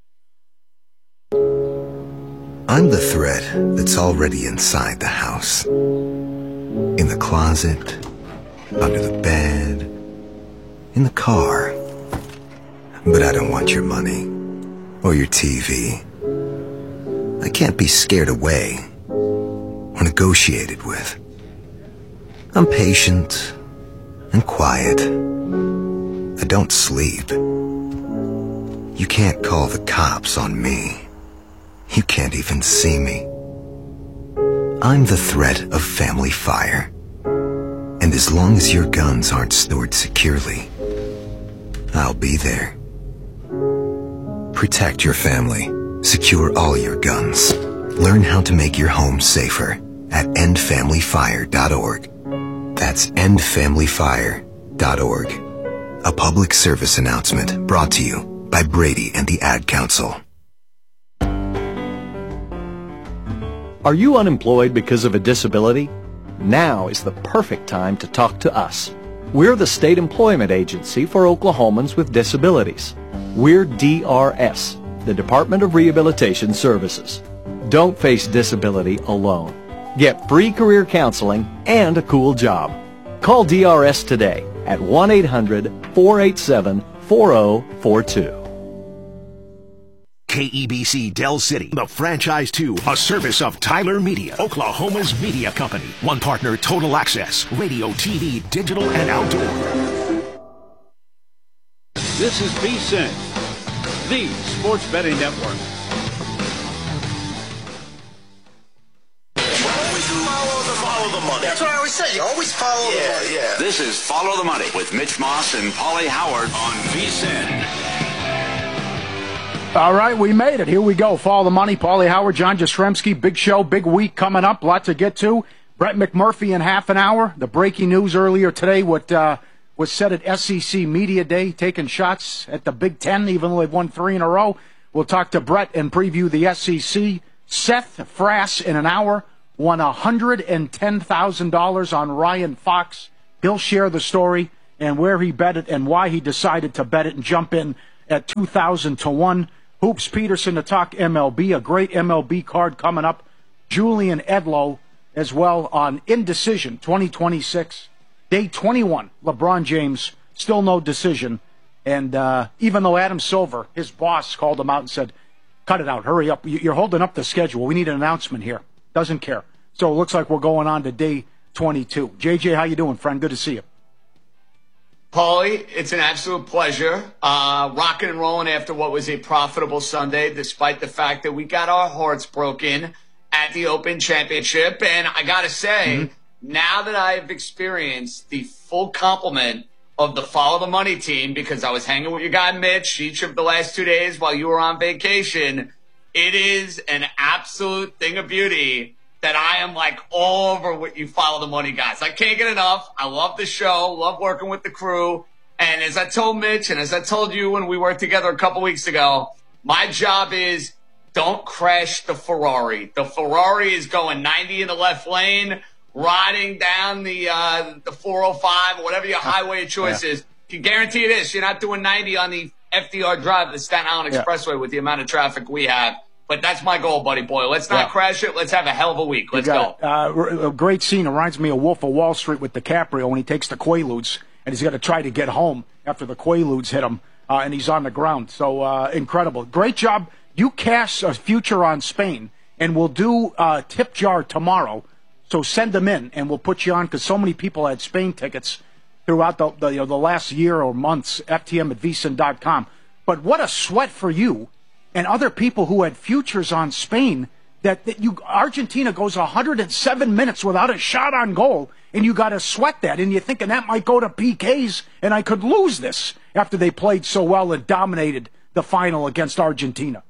I'm the thread that's already inside the house. In the closet, under the bed, in the car. But I don't want your money or your T V. I can't be scared away or negotiated with. I'm patient and quiet. I don't sleep. You can't call the cops on me. You can't even see me. I'm the threat of family fire. And as long as your guns aren't stored securely, I'll be there. Protect your family. Secure all your guns. Learn how to make your home safer at end family fire dot org. That's end family fire dot org. A public service announcement brought to you by Brady and the Ad Council. Are you unemployed because of a disability? Now is the perfect time to talk to us. We're the state employment agency for Oklahomans with disabilities. We're D R S, the Department of Rehabilitation Services. Don't face disability alone. Get free career counseling and a cool job. Call D R S today at one eight hundred, four eight seven, four zero four two. K E B C Del City, the franchise to a service of Tyler Media, Oklahoma's media company. One partner, Total Access, radio, T V, digital, and outdoor. This is V S I N, the Sports Betting Network. Follow the money. That's what I always say. You always follow yeah, the money. Yeah. This is Follow the Money with Mitch Moss and Paulie Howard on V S I N. All right, we made it. Here we go. Follow the Money. Paulie Howard, John Jastrzemski. Big show, big week coming up. Lot to get to. Brett McMurphy in half an hour. The breaking news earlier today, what uh, was said at S E C Media Day, taking shots at the Big Ten, even though they've won three in a row. We'll talk to Brett and preview the S E C. Seth Frass in an hour. Won one hundred ten thousand dollars on Ryan Fox. He'll share the story and where he bet it and why he decided to bet it and jump in at two thousand to one. Hoops Peterson to talk M L B. A great M L B card coming up. Julian Edlow as well on Indecision twenty twenty-six. Day twenty-one. LeBron James, still no decision. And uh, even though Adam Silver, his boss, called him out and said, cut it out, hurry up. You're holding up the schedule. We need an announcement here. Doesn't care. So it looks like we're going on to day twenty-two. J J, how you doing, friend? Good to see you. Paulie, it's an absolute pleasure. Uh, rocking and rolling after what was a profitable Sunday, despite the fact that we got our hearts broken at the Open Championship. And I got to say, mm-hmm. now that I've experienced the full complement of the Follow the Money team, because I was hanging with your guy Mitch each of the last two days while you were on vacation, it is an absolute thing of beauty that I am like all over what you Follow the Money guys. I can't get enough. I love the show, love working with the crew. And as I told Mitch and as I told you when we worked together a couple weeks ago, my job is don't crash the Ferrari. The Ferrari is going ninety in the left lane, riding down the uh, the four oh five or whatever your highway of choice yeah. is. Can guarantee you this, you're not doing ninety on the F D R Drive, the Staten Island yeah. Expressway with the amount of traffic we have. But that's my goal, buddy boy. Let's not yeah. crash it. Let's have a hell of a week. Let's go. Uh, a great scene. Reminds me of Wolf of Wall Street with DiCaprio when he takes the Quaaludes and he's got to try to get home after the Quaaludes hit him uh, and he's on the ground. So uh, incredible. Great job. You cash a future on Spain and we'll do a tip jar tomorrow. So send them in and we'll put you on because so many people had Spain tickets throughout the, the, you know, the last year or months. F T M at V S I N dot com. But what a sweat for you. And other people who had futures on Spain, that, that you Argentina goes one hundred seven minutes without a shot on goal, and you got to sweat that, and you're thinking that might go to P Ks, and I could lose this after they played so well and dominated the final against Argentina.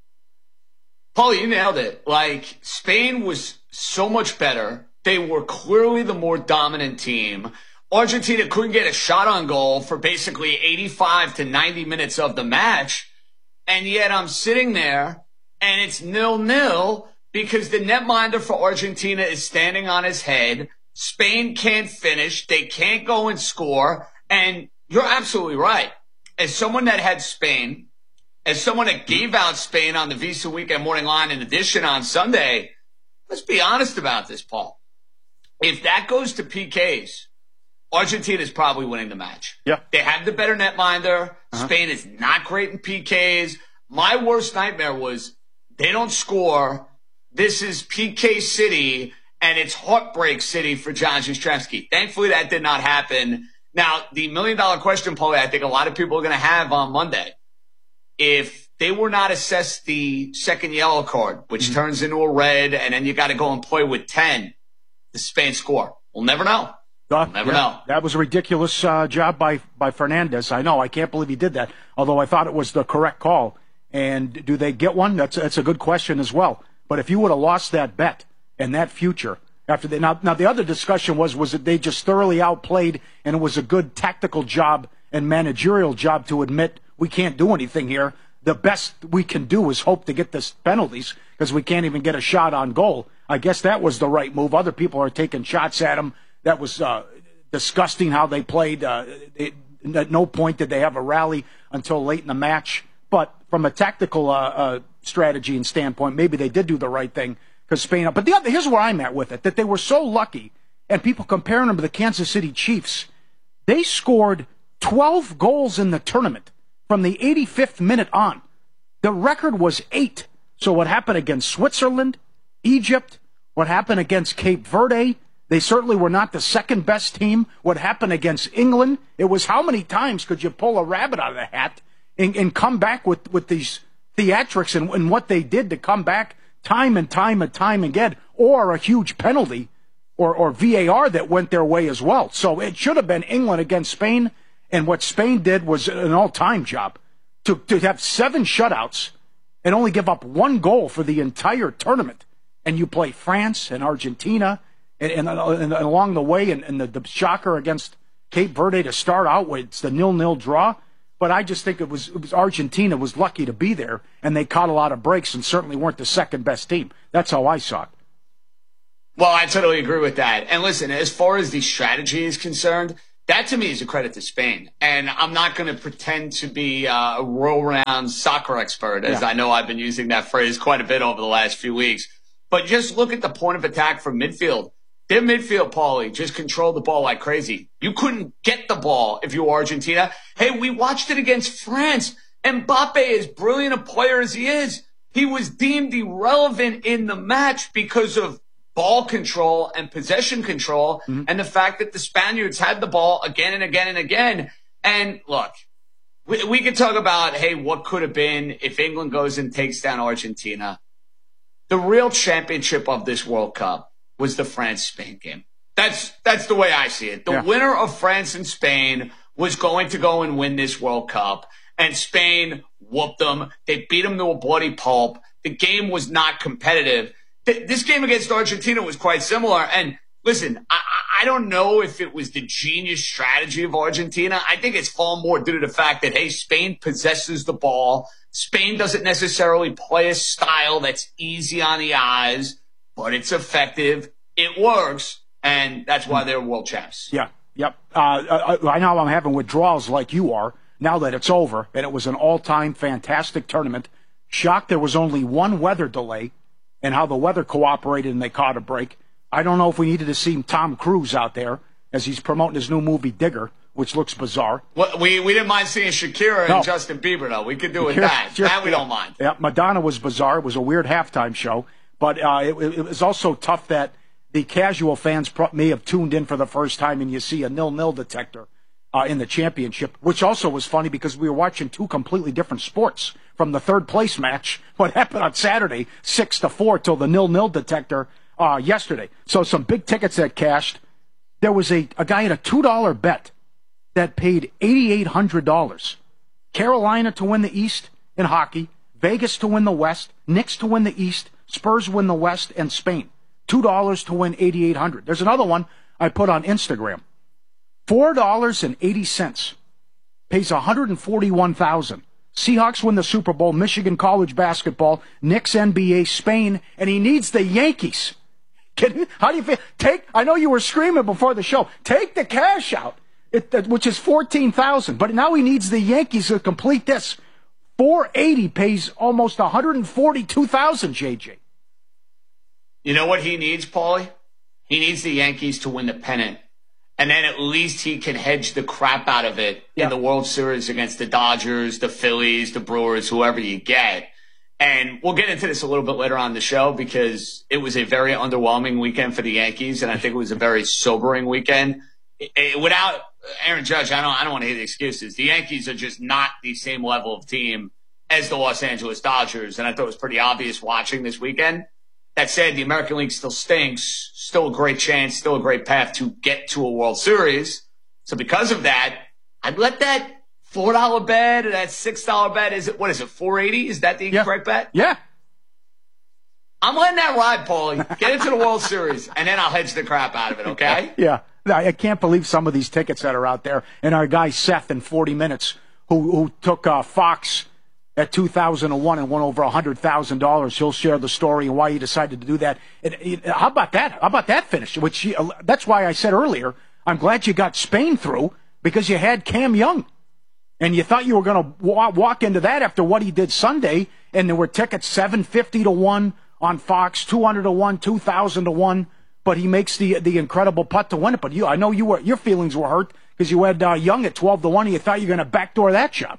Paul, you nailed it. Like, Spain was so much better. They were clearly the more dominant team. Argentina couldn't get a shot on goal for basically eighty-five to ninety minutes of the match. And yet I'm sitting there, and it's nil-nil because the netminder for Argentina is standing on his head. Spain can't finish. They can't go and score. And you're absolutely right. As someone that had Spain, as someone that gave out Spain on the Visa Weekend Morning Line in addition on Sunday, let's be honest about this, Paul. If that goes to P Ks, Argentina is probably winning the match. Yeah. They have the better netminder. Uh-huh. Spain is not great in P Ks. My worst nightmare was they don't score. This is P K City, and it's heartbreak city for John Jastrzemski. Thankfully, that did not happen. Now, the million-dollar question, Paulie, I think a lot of people are going to have on Monday. If they were not assessed the second yellow card, which mm-hmm. turns into a red, and then you got to go and play with ten, the Spain score. We'll never know. Uh, Never yeah, know. That was a ridiculous uh, job by, by Fernandez. I know. I can't believe he did that, although I thought it was the correct call. And do they get one? That's, that's a good question as well. But if you would have lost that bet and that future after they now, now the other discussion was, was that they just thoroughly outplayed and it was a good tactical job and managerial job to admit we can't do anything here. The best we can do is hope to get this penalties because we can't even get a shot on goal. I guess that was the right move. Other people are taking shots at him. That was uh, disgusting how they played. Uh, it, at no point did they have a rally until late in the match. But from a tactical uh, uh, strategy and standpoint, maybe they did do the right thing because Spain. But the other, here's where I'm at with it, that they were so lucky, and people comparing them to the Kansas City Chiefs. They scored twelve goals in the tournament from the eighty-fifth minute on. The record was eight. So what happened against Switzerland, Egypt, what happened against Cape Verde, they certainly were not the second best team. What happened against England, it was how many times could you pull a rabbit out of the hat and, and come back with, with these theatrics and, and what they did to come back time and time and time again, or a huge penalty or, or V A R that went their way as well. So it should have been England against Spain, and what Spain did was an all-time job. To, to have seven shutouts and only give up one goal for the entire tournament, and you play France and Argentina, and, and, and along the way, and, and the, the shocker against Cape Verde to start out with, it's the nil-nil draw. But I just think it was, it was Argentina was lucky to be there, and they caught a lot of breaks and certainly weren't the second-best team. That's how I saw it. Well, I totally agree with that. And listen, as far as the strategy is concerned, that to me is a credit to Spain. And I'm not going to pretend to be uh, a roll-around soccer expert, as yeah. I know I've been using that phrase quite a bit over the last few weeks. But just look at the point of attack from midfield. Their midfield, Paulie, just controlled the ball like crazy. You couldn't get the ball if you were Argentina. Hey, we watched it against France. Mbappe, as brilliant a player as he is, he was deemed irrelevant in the match because of ball control and possession control, mm-hmm. and the fact that the Spaniards had the ball again and again and again. And look, we, we could talk about, hey, what could have been if England goes and takes down Argentina. The real championship of this World Cup was the France-Spain game. That's that's the way I see it. The yeah. winner of France and Spain was going to go and win this World Cup, and Spain whooped them. They beat them to a bloody pulp. The game was not competitive. Th- this game against Argentina was quite similar. And listen, I, I don't know if it was the genius strategy of Argentina. I think it's far more due to the fact that, hey, Spain possesses the ball. Spain doesn't necessarily play a style that's easy on the eyes, but it's effective. It works, and that's why they're world champs. Yeah, yep. Uh, I, I know I'm having withdrawals like you are now that it's over, and it was an all-time fantastic tournament. Shocked there was only one weather delay, and how the weather cooperated and they caught a break. I don't know if we needed to see Tom Cruise out there as he's promoting his new movie Digger, which looks bizarre. Well, we we didn't mind seeing Shakira no. and Justin Bieber, though. We could do with Shakira, that. Shakira, that we yeah. don't mind. Yeah, Madonna was bizarre. It was a weird halftime show. But uh, it, it was also tough that the casual fans may have tuned in for the first time, and you see a nil-nil detector uh, in the championship, which also was funny because we were watching two completely different sports from the third-place match, what happened on Saturday, six to four, till the nil-nil detector uh, yesterday. So some big tickets that cashed. There was a, a guy at a two dollar bet that paid eight thousand eight hundred dollars. Carolina to win the East in hockey, Vegas to win the West, Knicks to win the East, Spurs win the West, and Spain. two dollars to win eight thousand eight hundred dollars. There's another one I put on Instagram. four dollars and eighty cents. Pays one hundred forty-one thousand dollars. Seahawks win the Super Bowl, Michigan college basketball, Knicks N B A, Spain, and he needs the Yankees. Can, how do you feel? Take, I know you were screaming before the show. Take the cash out, it, which is fourteen thousand dollars. But now he needs the Yankees to complete this. four eighty pays almost one hundred forty-two thousand dollars, J J. You know what he needs, Paulie? He needs the Yankees to win the pennant. And then at least he can hedge the crap out of it yeah. in the World Series against the Dodgers, the Phillies, the Brewers, whoever you get. And we'll get into this a little bit later on the show because it was a very underwhelming weekend for the Yankees, and I think it was a very sobering weekend. It, it, without Aaron Judge, I don't, I don't want to hear the excuses. The Yankees are just not the same level of team as the Los Angeles Dodgers, and I thought it was pretty obvious watching this weekend. That said, the American League still stinks, still a great chance, still a great path to get to a World Series. So because of that, I'd let that four dollar bet or that six dollar bet, is it, what is it, four eighty? Is that the yeah. correct bet? Yeah. I'm letting that ride, Paulie. Get into the World Series, and then I'll hedge the crap out of it, okay? Yeah. I can't believe some of these tickets that are out there. And our guy Seth in forty minutes, who, who took uh, Fox at two thousand one and won over one hundred thousand dollars. He'll share the story and why he decided to do that. And, and, how about that? How about that finish? Which he, uh, that's why I said earlier, I'm glad you got Spain through because you had Cam Young. And you thought you were going to wa- walk into that after what he did Sunday, and there were tickets seven fifty to one on Fox, two hundred to one, two thousand to one. But he makes the the incredible putt to win it. But you, I know you were your feelings were hurt because you had uh, Young at twelve to one, and you thought you were going to backdoor that job.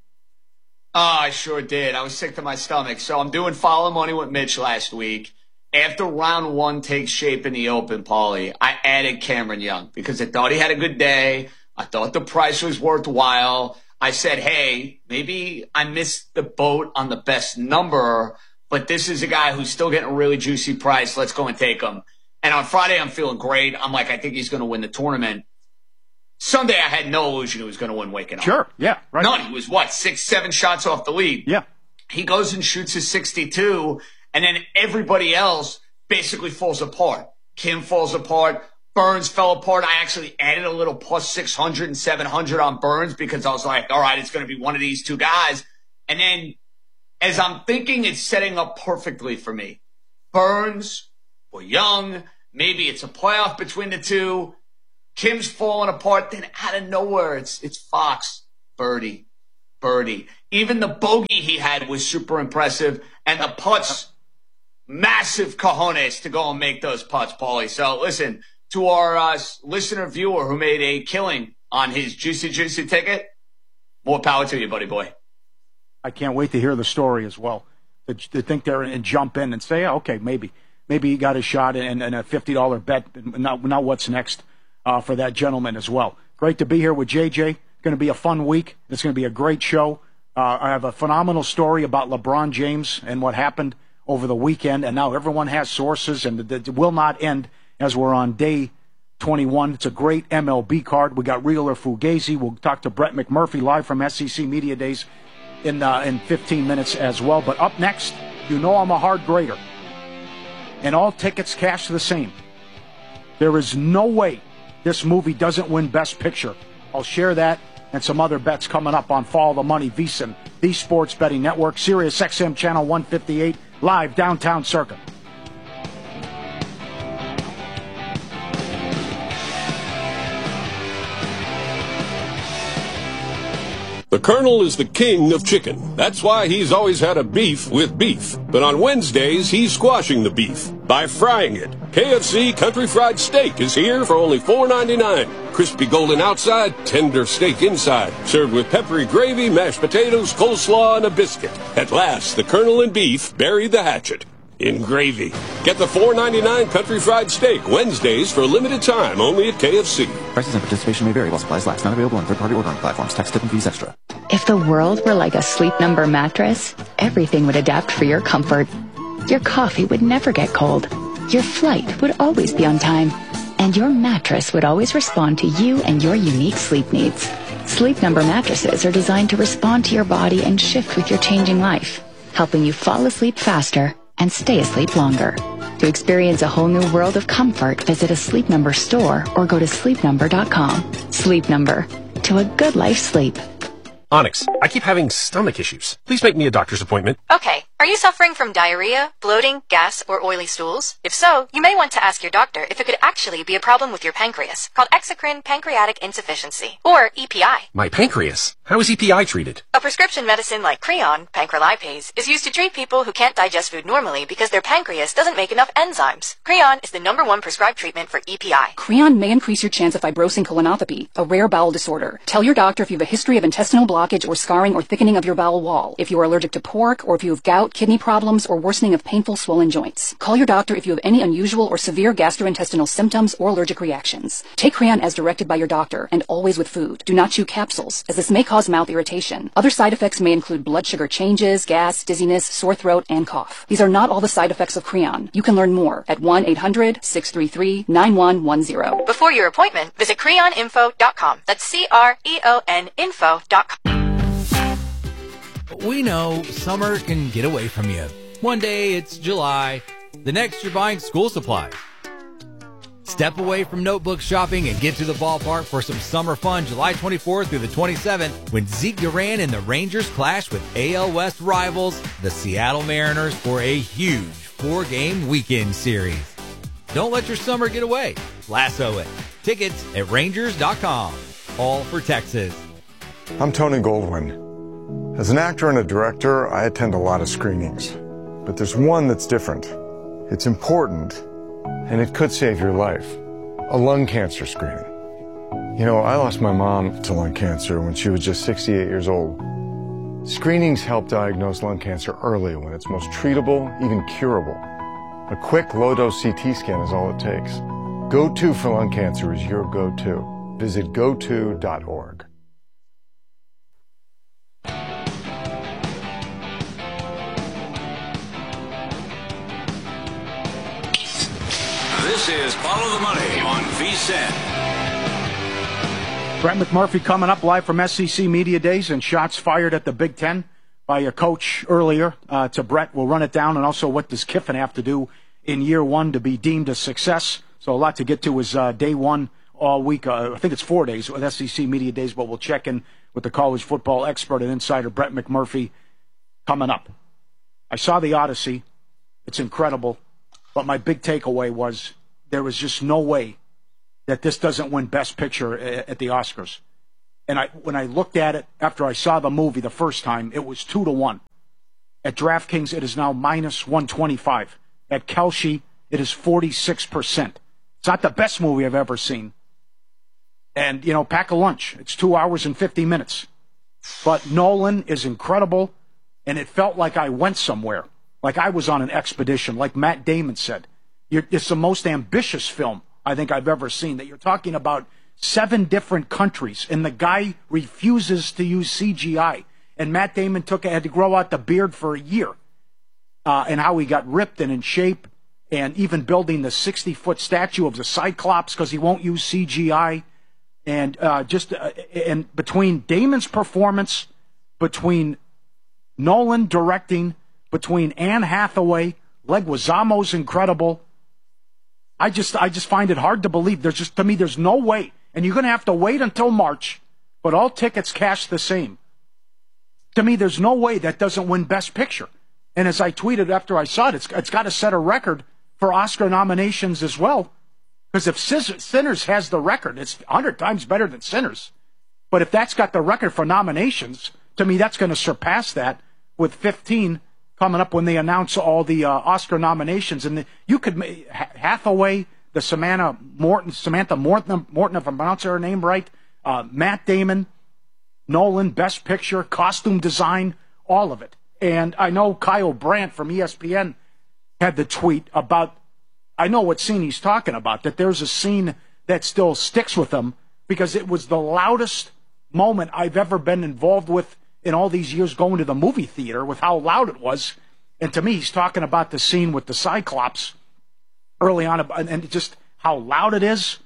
Oh, I sure did. I was sick to my stomach. So I'm doing Follow Money with Mitch last week. After round one takes shape in the Open, Paulie, I added Cameron Young because I thought he had a good day. I thought the price was worthwhile. I said, hey, maybe I missed the boat on the best number, but this is a guy who's still getting a really juicy price. Let's go and take him. And on Friday, I'm feeling great. I'm like, I think he's going to win the tournament. Sunday, I had no illusion he was going to win waking up. Sure, yeah, right. None. He was, what, six, seven shots off the lead. Yeah. He goes and shoots his sixty-two, and then everybody else basically falls apart. Kim falls apart. Burns fell apart. I actually added a little plus six hundred and seven hundred on Burns because I was like, all right, it's going to be one of these two guys. And then as I'm thinking it's setting up perfectly for me, Burns or Young, maybe it's a playoff between the two. Kim's falling apart. Then out of nowhere, it's, it's Fox, birdie, birdie. Even the bogey he had was super impressive. And the putts, massive cojones to go and make those putts, Paulie. So listen, to our uh, listener viewer who made a killing on his Juicy Juicy ticket, more power to you, buddy boy. I can't wait to hear the story as well. To, to think there and jump in and say, yeah, okay, maybe. Maybe he got a shot and, and a fifty dollar bet. Now, now what's next uh, for that gentleman as well. Great to be here with J J. Going to be a fun week. It's going to be a great show. Uh, I have a phenomenal story about LeBron James and what happened over the weekend, and now everyone has sources, and it will not end as we're on day twenty-one. It's a great M L B card. We got Real or Fugazi. We'll talk to Brett McMurphy live from S E C Media Days in uh, in fifteen minutes as well. But up next, you know I'm a hard grader, and all tickets cash the same. There is no way this movie doesn't win Best Picture. I'll share that and some other bets coming up on Follow the Money, VSiN, the Sports Betting Network, Sirius X M Channel one fifty-eight, live downtown Circa. The Colonel is the king of chicken. That's why he's always had a beef with beef. But on Wednesdays, he's squashing the beef by frying it. K F C Country Fried Steak is here for only four ninety-nine. Crispy golden outside, tender steak inside. Served with peppery gravy, mashed potatoes, coleslaw, and a biscuit. At last, the Colonel and beef buried the hatchet in gravy. Get the four ninety-nine Country Fried Steak Wednesdays for a limited time only at K F C. Prices and participation may vary while supplies last. Not available on third-party ordering platforms. Tax, tip, and fees extra. If the world were like a Sleep Number mattress, everything would adapt for your comfort. Your coffee would never get cold. Your flight would always be on time. And your mattress would always respond to you and your unique sleep needs. Sleep Number mattresses are designed to respond to your body and shift with your changing life, helping you fall asleep faster and stay asleep longer. To experience a whole new world of comfort, visit a Sleep Number store or go to sleep number dot com. Sleep Number. To a good life sleep. Onyx, I keep having stomach issues. Please make me a doctor's appointment. Okay. Are you suffering from diarrhea, bloating, gas, or oily stools? If so, you may want to ask your doctor if it could actually be a problem with your pancreas, called exocrine pancreatic insufficiency, or E P I. My pancreas? How is E P I treated? A prescription medicine like Creon, pancrelipase, is used to treat people who can't digest food normally because their pancreas doesn't make enough enzymes. Creon is the number one prescribed treatment for E P I. Creon may increase your chance of fibrosing colonopathy, a rare bowel disorder. Tell your doctor if you have a history of intestinal blockage or scarring or thickening of your bowel wall, if you are allergic to pork, or if you have gout, kidney problems, or worsening of painful swollen joints. Call your doctor if you have any unusual or severe gastrointestinal symptoms or allergic reactions. Take Creon as directed by your doctor, and always with food. Do not chew capsules, as this may cause mouth irritation. Other side effects may include blood sugar changes, gas, dizziness, sore throat, and cough. These are not all the side effects of Creon. You can learn more at one eight hundred, six three three, nine one one zero. Before your appointment, visit creon info dot com. That's C R E O N info dot com. We know summer can get away from you. One day it's July, the next you're buying school supplies. Step away from notebook shopping and get to the ballpark for some summer fun July twenty-fourth through the twenty-seventh when Zeke Duran and the Rangers clash with A L West rivals, the Seattle Mariners, for a huge four-game weekend series. Don't let your summer get away. Lasso it. Tickets at rangers dot com. All for Texas. I'm Tony Goldwyn. As an actor and a director, I attend a lot of screenings. But there's one that's different. It's important, and it could save your life. A lung cancer screening. You know, I lost my mom to lung cancer when she was just sixty-eight years old. Screenings help diagnose lung cancer early when it's most treatable, even curable. A quick low-dose C T scan is all it takes. Go To for lung cancer is your go-to. Visit go to dot org. This is Follow the Money on V S I N. Brett McMurphy coming up live from S E C Media Days, and shots fired at the Big Ten by a coach earlier uh, to Brett. We'll run it down, and also what does Kiffin have to do in year one to be deemed a success. So a lot to get to is uh, day one all week. Uh, I think it's four days with S E C Media Days, but we'll check in with the college football expert and insider Brett McMurphy coming up. I saw the Odyssey. It's incredible. But my big takeaway was there was just no way that this doesn't win Best Picture at the Oscars. And I, when I looked at it after I saw the movie the first time, it was two to one. At DraftKings, it is now minus one twenty-five. At Kalshi, it is forty-six percent. It's not the best movie I've ever seen. And, you know, pack a lunch. It's two hours and fifty minutes. But Nolan is incredible, and it felt like I went somewhere, like I was on an expedition, like Matt Damon said. You're, it's the most ambitious film I think I've ever seen, that you're talking about seven different countries, and the guy refuses to use C G I. And Matt Damon took had to grow out the beard for a year, uh, and how he got ripped and in shape, and even building the sixty-foot statue of the Cyclops because he won't use C G I. And uh, just uh, and between Damon's performance, between Nolan directing, between Anne Hathaway, Leguizamo's incredible. I just I just find it hard to believe. There's just, to me, there's no way. And you're going to have to wait until March, but all tickets cash the same. To me, there's no way that doesn't win Best Picture. And as I tweeted after I saw it, it's, it's got to set a record for Oscar nominations as well. Because if Sinners has the record, it's a hundred times better than Sinners. But if that's got the record for nominations, to me, that's going to surpass that with fifteen coming up when they announce all the uh, Oscar nominations. And the, you could, Hathaway, the Samantha Morton, Samantha Morton, Morton, if I'm pronouncing her name right, uh, Matt Damon, Nolan, Best Picture, costume design, all of it. And I know Kyle Brandt from E S P N had the tweet about, I know what scene he's talking about, that there's a scene that still sticks with him because it was the loudest moment I've ever been involved with in all these years going to the movie theater, with how loud it was. And to me, he's talking about the scene with the Cyclops early on, and just how loud it is,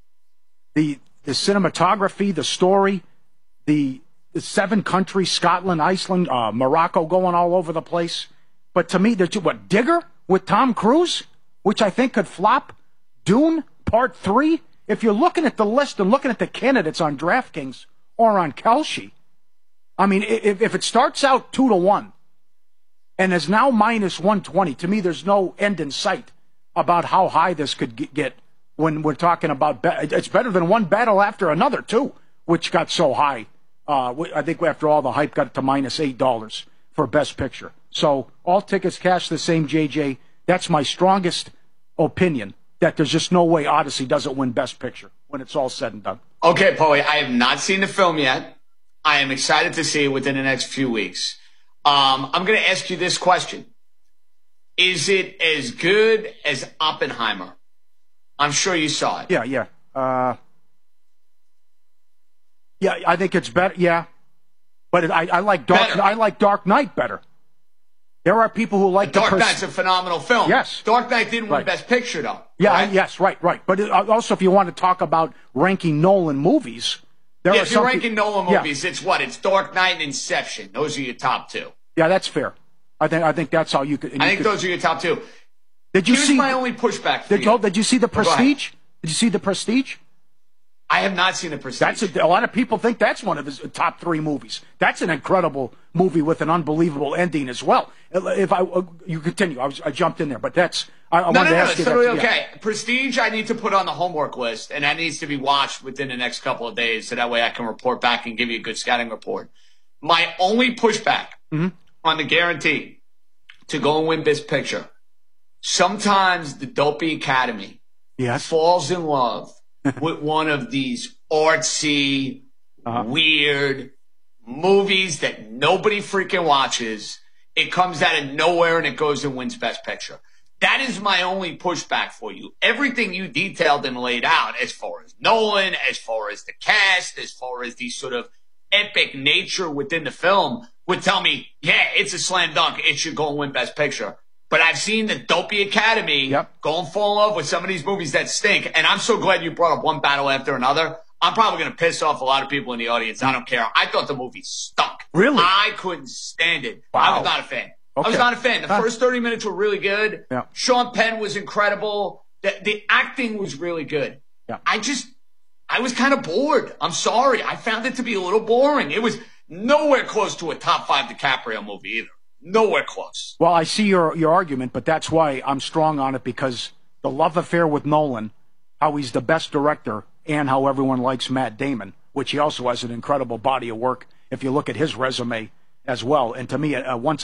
the the cinematography, the story, the, the seven countries, Scotland, Iceland, uh, Morocco, going all over the place. But to me, there's what, Digger with Tom Cruise, which I think could flop, Dune Part three. If you're looking at the list and looking at the candidates on DraftKings or on Kalshi, I mean, if, if it starts out two to one and is now minus one twenty, to me, there's no end in sight about how high this could get when we're talking about, be- it's better than one battle after another, too, which got so high. Uh, I think after all the hype got to minus eight dollars for Best Picture. So all tickets cash the same, J J. That's my strongest opinion, that there's just no way Odyssey doesn't win Best Picture when it's all said and done. Okay, Paulie, I have not seen the film yet. I am excited to see it within the next few weeks. Um, I'm going to ask you this question. Is it as good as Oppenheimer? I'm sure you saw it. Yeah, yeah. Uh, yeah, I think it's better, yeah. But it, I, I like Dark better. I like Dark Knight better. There are people who like Dark the pers- Knight's a phenomenal film. Yes. Dark Knight didn't right. win Best Picture, though. Yeah, right? yes, right, right. But it, also, if you want to talk about ranking Nolan movies, there yeah, are if you're some ranking pe- Nolan yeah. movies, it's what? It's Dark Knight and Inception. Those are your top two. Yeah, that's fair. I think I think that's how you could. I you think could, those are your top two. Did you Here's see my only pushback for did you. you. Did you see The Prestige? Did you see The Prestige? I have not seen The Prestige. That's a, a lot of people think that's one of his top three movies. That's an incredible movie with an unbelievable ending as well. If I you continue, I, was, I jumped in there, but that's I, I no, wanted no, to no, ask it's you. totally that, okay. Yeah. Prestige, I need to put on the homework list, and that needs to be watched within the next couple of days, so that way I can report back and give you a good scouting report. My only pushback mm-hmm. on the guarantee to go and win Best Picture, sometimes the Dopey Academy yes. falls in love with one of these artsy, uh-huh. weird movies that nobody freaking watches. It comes out of nowhere and it goes and wins Best Picture. That is my only pushback for you. Everything you detailed and laid out as far as Nolan, as far as the cast, as far as the sort of epic nature within the film would tell me, yeah, it's a slam dunk. It should go and win Best Picture. But I've seen the Dopey Academy yep. go and fall in love with some of these movies that stink. And I'm so glad you brought up one battle after another. I'm probably going to piss off a lot of people in the audience. I don't care. I thought the movie stunk. Really? I couldn't stand it. Wow. I was not a fan. Okay. I was not a fan. The huh. first thirty minutes were really good. Yeah. Sean Penn was incredible. The, the acting was really good. Yeah. I just, I was kind of bored. I'm sorry. I found it to be a little boring. It was nowhere close to a top five DiCaprio movie either. Nowhere close. Well, I see your your argument, but that's why I'm strong on it, because the love affair with Nolan, how he's the best director, and how everyone likes Matt Damon, which he also has an incredible body of work if you look at his resume as well. And to me, uh, once